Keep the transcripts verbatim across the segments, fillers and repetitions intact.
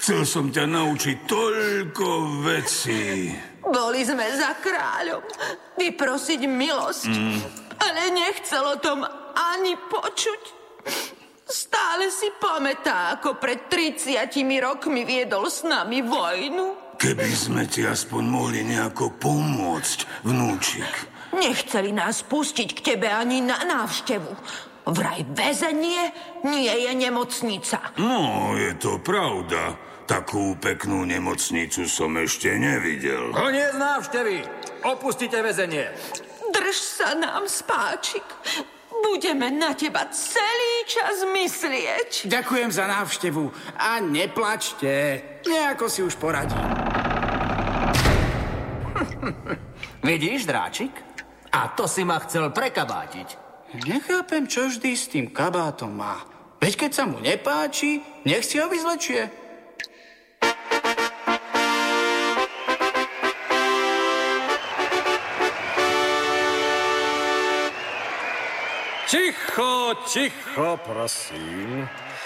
Chcel som ťa naučiť toľko vecí. Boli sme za kráľom vyprosiť milosť, mm. ale nechcel o tom ani počuť. Stále si pamätá, ako pred tridsiatimi rokmi viedol s nami vojnu. Keby sme ti aspoň mohli nejako pomôcť, vnúčik. Nechceli nás pustiť k tebe ani na návštevu. Vraj väzenie nie je nemocnica. No, je to pravda. Takú peknú nemocnicu som ešte nevidel. Koniec návštevy! Opustite väzenie! Drž sa nám, spáčik. Budeme na teba celý čas myslieť. Ďakujem za návštevu a neplačte. Nejako si už poradím. Vidíš, dráčik? A to si ma chcel prekabátiť. Nechápem, čo vždy s tým kabátom má. Veď keď sa mu nepáči, nech si ho vyzlečie. Ticho, ticho, prosím.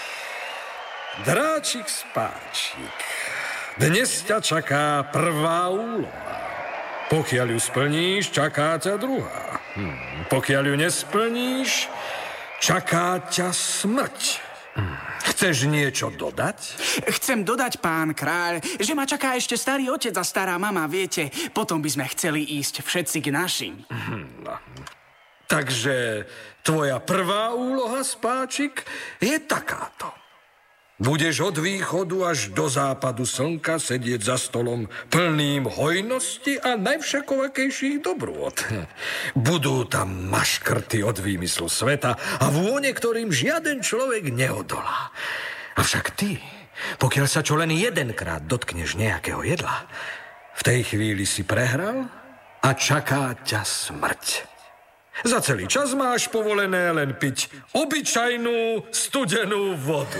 Dráčik spáčik, dnes ťa čaká prvá úloha. Pokiaľ ju splníš, čaká ťa druhá. Hm. Pokiaľ ju nesplníš, čaká ťa smrť. Hm. Chceš niečo dodať? Chcem dodať, pán kráľ, že ma čaká ešte starý otec a stará mama, viete. Potom by sme chceli ísť všetci k našim. Hm. Takže tvoja prvá úloha, spáčik, je takáto. Budeš od východu až do západu slnka sedieť za stolom plným hojnosti a najvšakovakejších dobrôt. Budú tam maškrty od výmyslu sveta a vône, ktorým žiaden človek neodolá. Avšak ty, pokiaľ sa čo len jedenkrát dotkneš nejakého jedla, v tej chvíli si prehral a čaká ťa smrť. Za celý čas máš povolené len piť obyčajnú studenú vodu.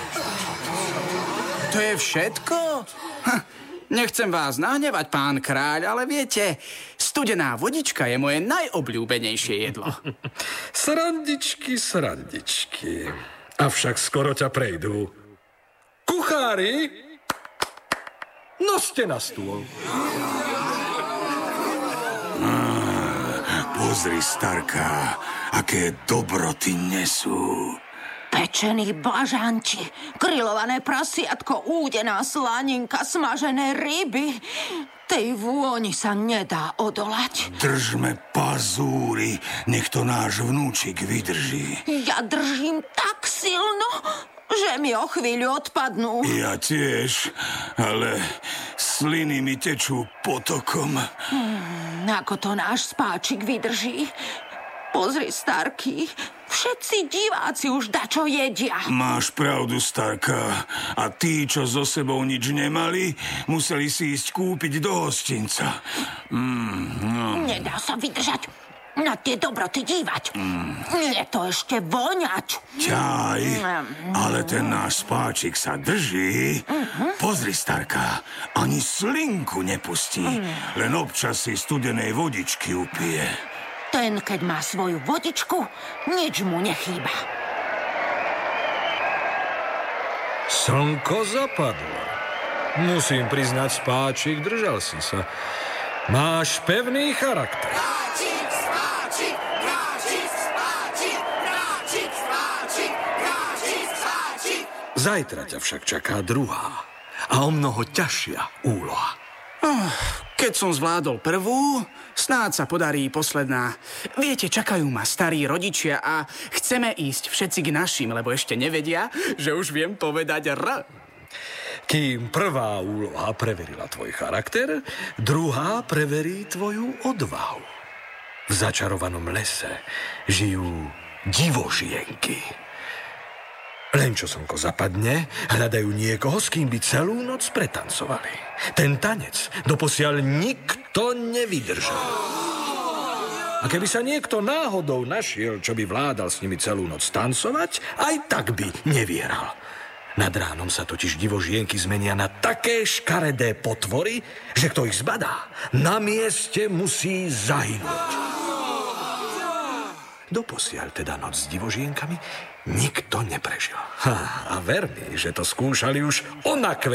To je všetko? Ha, nechcem vás nahnevať, pán kráľ, ale viete, studená vodička je moje najobľúbenejšie jedlo. Srandičky, srandičky. Avšak skoro ťa prejdú. Kuchári, noste na stôl. Pozri, starka, aké dobroty nesú. Pečený bažanti, grillované prasiatko, údená slaninka, smažené ryby. Tej vôni sa nedá odolať. Držme pazúry, nech to náš vnúčik vydrží. Ja držím tak silno, že mi o chvíľu odpadnú. Ja tiež, ale sliny mi tečú potokom. Hmm, ako to náš spáčik vydrží? Pozri, starky, všetci diváci už dačo jedia. Máš pravdu, starka. A tí, čo so sebou nič nemali, museli si ísť kúpiť do hostinca. Mm, no. Nedá sa vydržať na tie dobroty dívať. Mm. Je to ešte voňač. Ťaj, ale ten náš spáčik sa drží. Mm-hmm. Pozri, starka, ani slinku nepustí. Mm. Len občas si studenej vodičky upije. Ten, keď má svoju vodičku, nič mu nechýba. Slnko zapadlo. Musím priznať, spáčik, držal si sa. Máš pevný charakter. Spáčik, spáčik, spáčik, spáčik, spáčik, spáčik, spáčik, spáčik. Zajtra ťa však čaká druhá a o mnoho ťažšia úloha. Oh, keď som zvládol prvú, snáď sa podarí posledná. Viete, čakajú ma starí rodičia a chceme ísť všetci k našim, lebo ešte nevedia, že už viem povedať R. Kým prvá úloha preverila tvoj charakter, druhá preverí tvoju odvahu. V začarovanom lese žijú divožienky. Len čo slnko zapadne, hľadajú niekoho, s kým by celú noc pretancovali. Ten tanec doposiaľ nikto nevydržal. A keby sa niekto náhodou našiel, čo by vládal s nimi celú noc tancovať, aj tak by nevyhral. Nad ránom sa totiž divožienky zmenia na také škaredé potvory, že kto ich zbadá, na mieste musí zahynúť. Doposiaľ teda noc s divožienkami nikto neprežil. Ha, a ver mi, že to skúšali už onakve